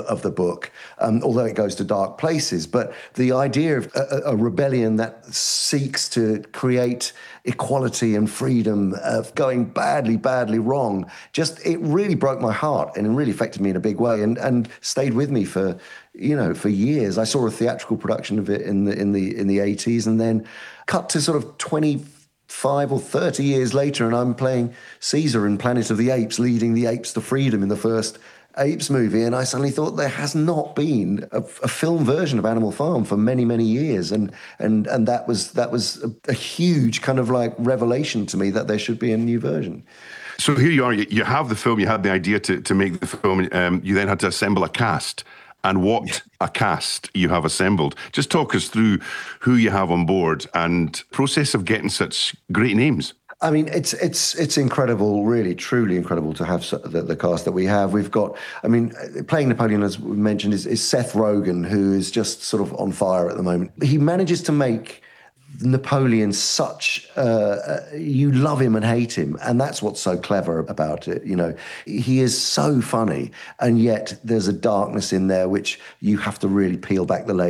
of the book, although it goes to dark places. But the idea of a rebellion that seeks to create equality and freedom, of going badly, badly wrong, it really broke my heart and it really affected me in a big way, and stayed with me for years. I saw a theatrical production of it in the 80s, and then cut to sort of 25 or 30 years later, and I'm playing Caesar in Planet of the Apes, leading the apes to freedom in the first Apes movie, and I suddenly thought there has not been a film version of Animal Farm for many, many years, and that was a huge kind of like revelation to me that there should be a new version. So here you are, you have the film, you had the idea to make the film, you then had to assemble a cast. And what a cast you have assembled. Just talk us through who you have on board and process of getting such great names. I mean, it's incredible, really, truly incredible to have the cast that we have. We've got, I mean, playing Napoleon, as we mentioned, is Seth Rogen, who is just sort of on fire at the moment. He manages to make Napoleon such you love him and hate him, and that's what's so clever about it. He is so funny, and yet there's a darkness in there which you have to really peel back the layers